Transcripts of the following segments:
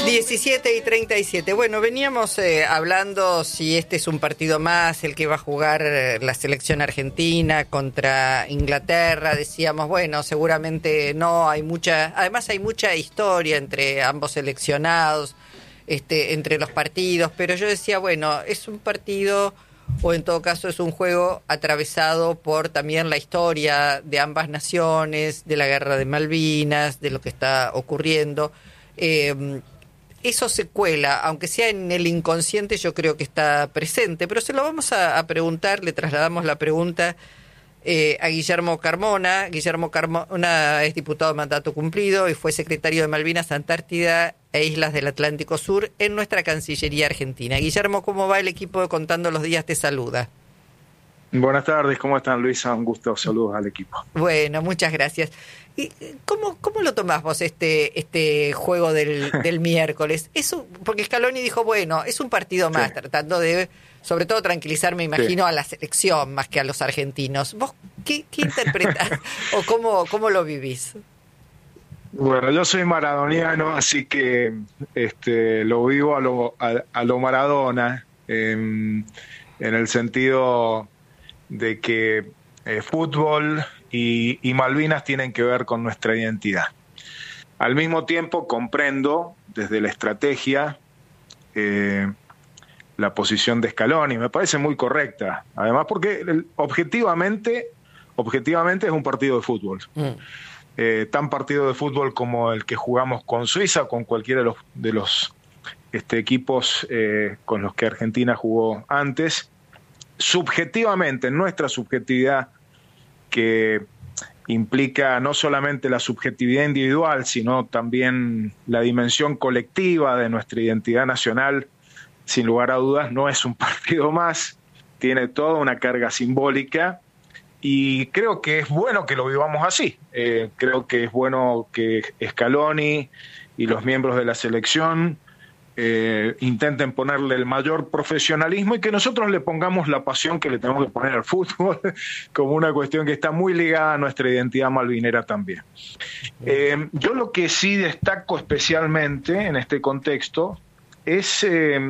17:37. Bueno, veníamos hablando si este es un partido más, el que va a jugar la selección argentina contra Inglaterra. Decíamos, bueno, seguramente no, además hay mucha historia entre ambos seleccionados, entre los partidos, pero yo decía, bueno, es un partido, o en todo caso es un juego atravesado por también la historia de ambas naciones, de la guerra de Malvinas, de lo que está ocurriendo. Eso se cuela, aunque sea en el inconsciente, yo creo que está presente, pero se lo vamos a preguntar, le trasladamos la pregunta a Guillermo Carmona. Guillermo Carmona es diputado de mandato cumplido y fue secretario de Malvinas, Antártida e Islas del Atlántico Sur en nuestra Cancillería Argentina. Guillermo, ¿cómo va el equipo de Contando los Días? Te saluda. Buenas tardes, ¿cómo están, Luisa? Un gusto, saludos al equipo. Bueno, muchas gracias. ¿Y cómo lo tomás vos este juego del miércoles? Porque Scaloni dijo, bueno, es un partido más, tratando de, sobre todo, tranquilizar, me imagino, a la selección más que a los argentinos. ¿Vos qué interpretás o cómo lo vivís? Bueno, yo soy maradoniano, así que lo vivo a lo Maradona, en el sentido de que fútbol y Malvinas tienen que ver con nuestra identidad. Al mismo tiempo comprendo desde la estrategia la posición de Scaloni, me parece muy correcta, además porque objetivamente es un partido de fútbol. Tan partido de fútbol como el que jugamos con Suiza o con cualquiera de los equipos con los que Argentina jugó antes. Subjetivamente, nuestra subjetividad, que implica no solamente la subjetividad individual, sino también la dimensión colectiva de nuestra identidad nacional, sin lugar a dudas, no es un partido más, tiene toda una carga simbólica y creo que es bueno que lo vivamos así. Creo que es bueno que Scaloni y los miembros de la selección intenten ponerle el mayor profesionalismo y que nosotros le pongamos la pasión que le tenemos que poner al fútbol como una cuestión que está muy ligada a nuestra identidad malvinera también. Yo lo que sí destaco especialmente en este contexto es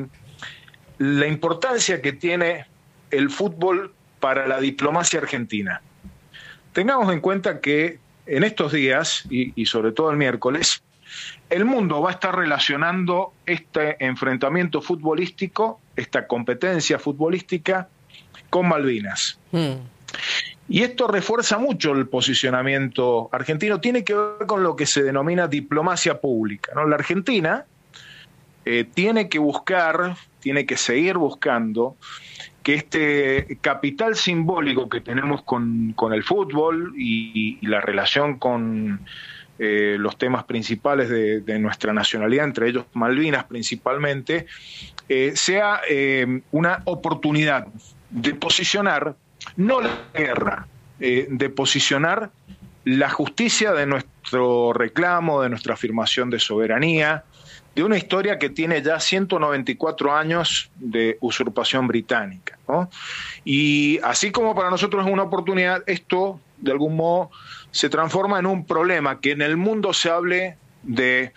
la importancia que tiene el fútbol para la diplomacia argentina. Tengamos en cuenta que en estos días, y sobre todo el miércoles, el mundo va a estar relacionando este enfrentamiento futbolístico, esta competencia futbolística, con Malvinas. Y esto refuerza mucho el posicionamiento argentino. Tiene que ver con lo que se denomina diplomacia pública, ¿no? La Argentina tiene que seguir buscando que este capital simbólico que tenemos con el fútbol y la relación con los temas principales de nuestra nacionalidad, entre ellos Malvinas principalmente, sea una oportunidad de posicionar, no la guerra, de posicionar la justicia de nuestro reclamo, de nuestra afirmación de soberanía, de una historia que tiene ya 194 años de usurpación británica, ¿no? Y así como para nosotros es una oportunidad, esto de algún modo se transforma en un problema, que en el mundo se hable de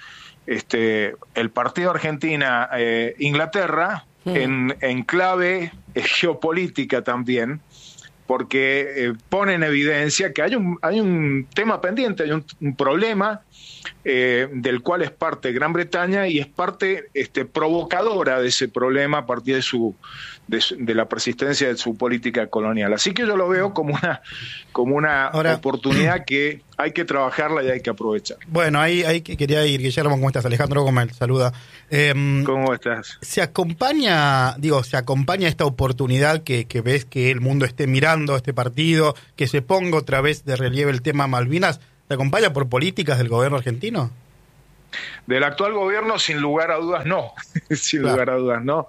el partido Argentina-Inglaterra en clave geopolítica también, porque pone en evidencia que hay un tema pendiente, hay un problema del cual es parte Gran Bretaña y es parte provocadora de ese problema a partir de la persistencia de su política colonial. Así que yo lo veo como una oportunidad que hay que trabajarla y hay que aprovechar. Bueno, ahí quería ir. Guillermo, ¿cómo estás? Alejandro Gómez, saluda. ¿Cómo estás? ¿Se acompaña esta oportunidad que ves que el mundo esté mirando este partido, que se ponga otra vez de relieve el tema Malvinas? ¿Se acompaña por políticas del gobierno argentino? Del actual gobierno, sin lugar a dudas, no. Sin lugar a dudas, no.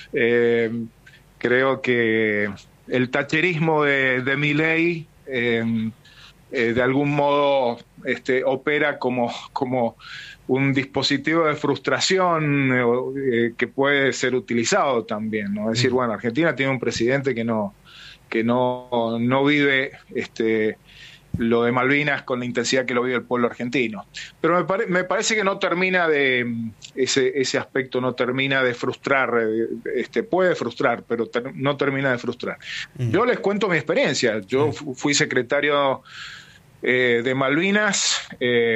Creo que el tacherismo de Milei de algún modo opera como un dispositivo de frustración que puede ser utilizado también, ¿no? Es decir, bueno, Argentina tiene un presidente que no vive lo de Malvinas con la intensidad que lo vive el pueblo argentino. Pero me parece que no termina de, ese aspecto no termina de frustrar, puede frustrar, pero no termina de frustrar. Yo les cuento mi experiencia. Yo fui secretario de Malvinas,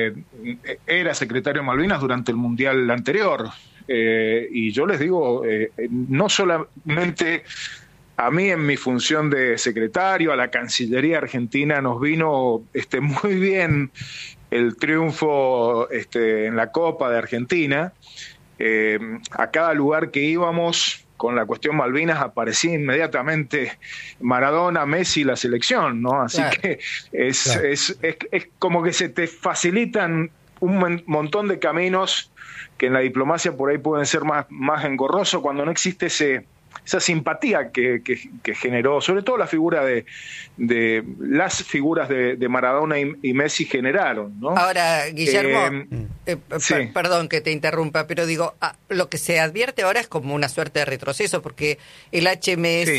era secretario de Malvinas durante el Mundial anterior, y yo les digo, no solamente a mí en mi función de secretario, a la Cancillería Argentina nos vino muy bien el triunfo en la Copa de Argentina. A cada lugar que íbamos con la cuestión Malvinas aparecía inmediatamente Maradona, Messi, la selección, ¿no? Así claro. Que es como que se te facilitan un montón de caminos que en la diplomacia por ahí pueden ser más engorrosos cuando no existe esa simpatía que generó, sobre todo la figura las figuras de Maradona y Messi generaron, ¿no? Ahora, Guillermo, sí. Perdón que te interrumpa, pero digo, lo que se advierte ahora es como una suerte de retroceso, porque el HMS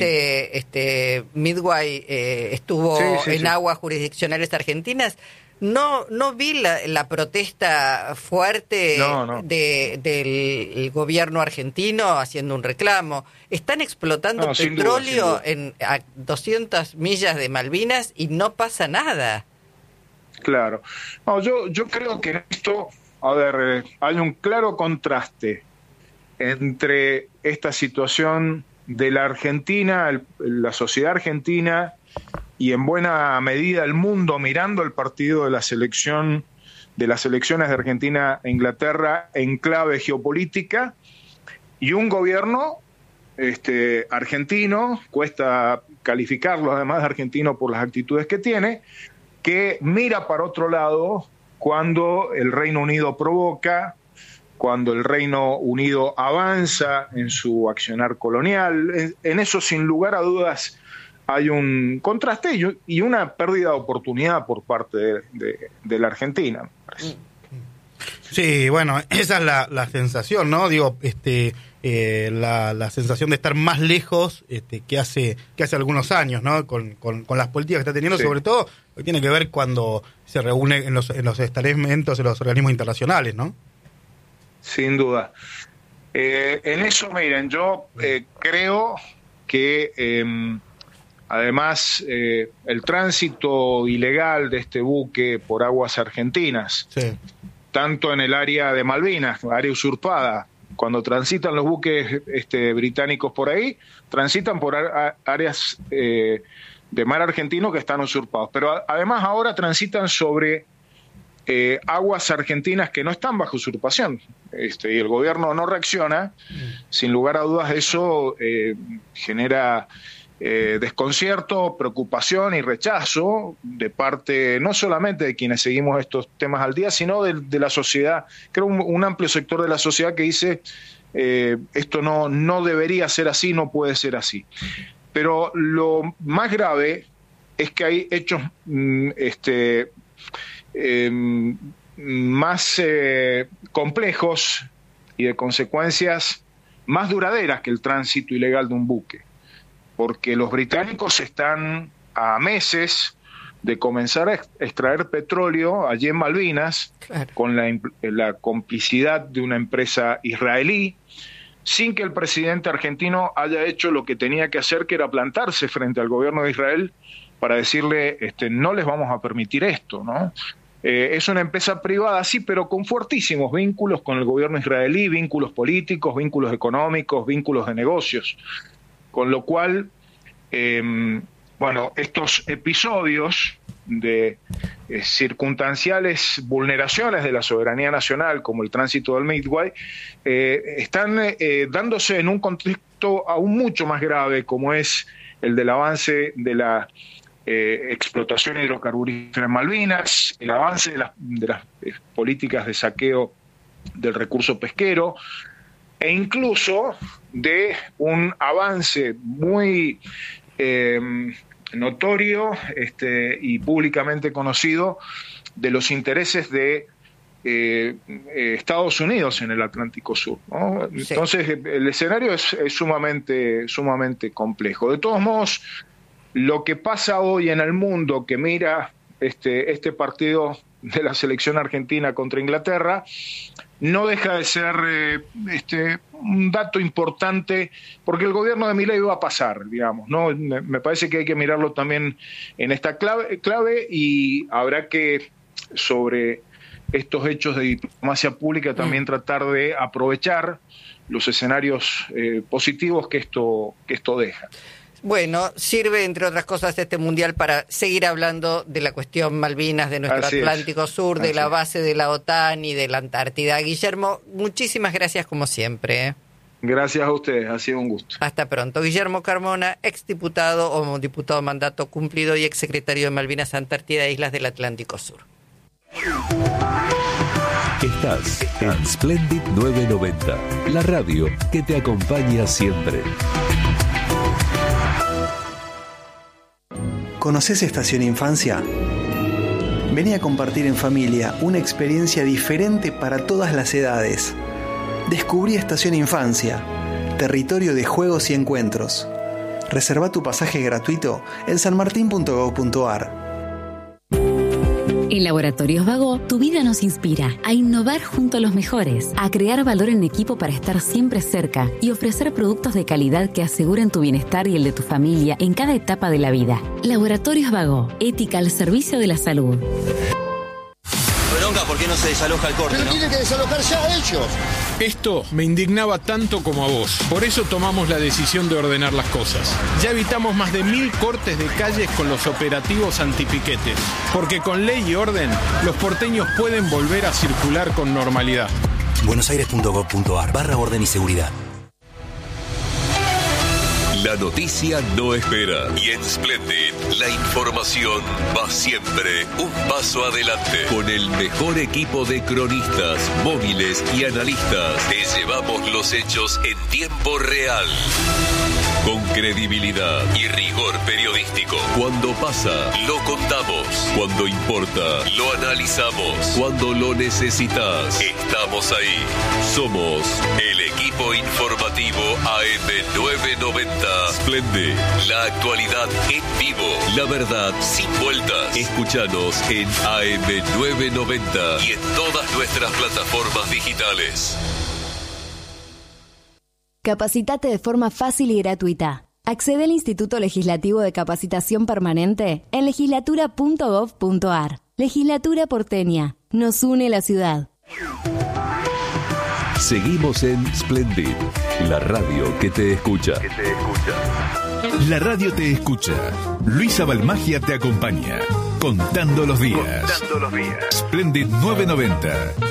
Midway estuvo en aguas jurisdiccionales argentinas. No vi la protesta fuerte del gobierno argentino haciendo un reclamo. Están explotando petróleo a 200 millas de Malvinas y no pasa nada. Claro. No, yo creo que en esto, hay un claro contraste entre esta situación de la Argentina, la sociedad argentina, y en buena medida el mundo mirando el partido de las elecciones de Argentina e Inglaterra en clave geopolítica, y un gobierno argentino, cuesta calificarlo además de argentino por las actitudes que tiene, que mira para otro lado cuando el Reino Unido provoca, cuando el Reino Unido avanza en su accionar colonial. En eso, sin lugar a dudas, hay un contraste y una pérdida de oportunidad por parte de la Argentina, me parece. Sí, bueno, esa es la sensación, ¿no? Digo, la sensación de estar más lejos que hace algunos años, ¿no? Con las políticas que está teniendo, sobre todo, que tiene que ver cuando se reúne en los estamentos, en los organismos internacionales, ¿no? Sin duda. En eso, miren, yo creo que además el tránsito ilegal de este buque por aguas argentinas, tanto en el área de Malvinas, área usurpada, cuando transitan los buques británicos por ahí, transitan por áreas de mar argentino que están usurpados, pero además ahora transitan sobre aguas argentinas que no están bajo usurpación, y el gobierno no reacciona. Sin lugar a dudas eso genera desconcierto, preocupación y rechazo de parte no solamente de quienes seguimos estos temas al día, sino de la sociedad. Creo un amplio sector de la sociedad que dice esto no debería ser así, no puede ser así. Pero lo más grave es que hay hechos más complejos y de consecuencias más duraderas que el tránsito ilegal de un buque, porque los británicos están a meses de comenzar a extraer petróleo allí en Malvinas, claro, con la complicidad de una empresa israelí, sin que el presidente argentino haya hecho lo que tenía que hacer, que era plantarse frente al gobierno de Israel para decirle no les vamos a permitir esto, ¿no? Es una empresa privada, sí, pero con fuertísimos vínculos con el gobierno israelí, vínculos políticos, vínculos económicos, vínculos de negocios. Con lo cual, estos episodios de circunstanciales vulneraciones de la soberanía nacional, como el tránsito del Midway, están dándose en un contexto aún mucho más grave, como es el del avance de la explotación hidrocarburífera en Malvinas, el avance de las políticas de saqueo del recurso pesquero, e incluso de un avance muy notorio y públicamente conocido de los intereses de Estados Unidos en el Atlántico Sur, ¿no? Sí. Entonces el escenario es sumamente complejo. De todos modos, lo que pasa hoy en el mundo, que mira este partido de la selección argentina contra Inglaterra, no deja de ser un dato importante, porque el gobierno de Milei va a pasar, digamos, ¿no? Me parece que hay que mirarlo también en esta clave y habrá que, sobre estos hechos de diplomacia pública, también tratar de aprovechar los escenarios positivos que esto deja. Bueno, sirve, entre otras cosas, este Mundial para seguir hablando de la cuestión Malvinas, de nuestro Atlántico Sur, de la base de la OTAN y de la Antártida. Guillermo, muchísimas gracias como siempre. Gracias a ustedes, ha sido un gusto. Hasta pronto. Guillermo Carmona, exdiputado o diputado mandato cumplido y exsecretario de Malvinas, Antártida e Islas del Atlántico Sur. Estás en Splendid 990, la radio que te acompaña siempre. ¿Conoces Estación Infancia? Vení a compartir en familia una experiencia diferente para todas las edades. Descubrí Estación Infancia, territorio de juegos y encuentros. Reserva tu pasaje gratuito en sanmartin.gov.ar. En Laboratorios Vago, tu vida nos inspira a innovar junto a los mejores, a crear valor en equipo para estar siempre cerca y ofrecer productos de calidad que aseguren tu bienestar y el de tu familia en cada etapa de la vida. Laboratorios Vago, ética al servicio de la salud. Bronca, ¿por qué no se desaloja el corte? Pero ¿no? tienen que desalojar ya ellos. Esto me indignaba tanto como a vos. Por eso tomamos la decisión de ordenar las cosas. Ya evitamos más de 1000 cortes de calles con los operativos antipiquetes. Porque con ley y orden, los porteños pueden volver a circular con normalidad. buenosaires.gov.ar/orden y seguridad. La noticia no espera y en Splendid la información va siempre un paso adelante. Con el mejor equipo de cronistas, móviles y analistas, te llevamos los hechos en tiempo real. Con credibilidad y rigor periodístico. Cuando pasa, lo contamos. Cuando importa, lo analizamos. Cuando lo necesitas, estamos ahí. Somos el equipo informativo AM990. Splendid, la actualidad en vivo. La verdad sin vueltas. Escúchanos en AM990 y en todas nuestras plataformas digitales. Capacitate de forma fácil y gratuita. Accede al Instituto Legislativo de Capacitación Permanente en legislatura.gov.ar. Legislatura porteña. Nos une la ciudad. Seguimos en Splendid, la radio que te escucha. La radio te escucha. Luisa Balmagia te acompaña. Contando los días. Splendid 990.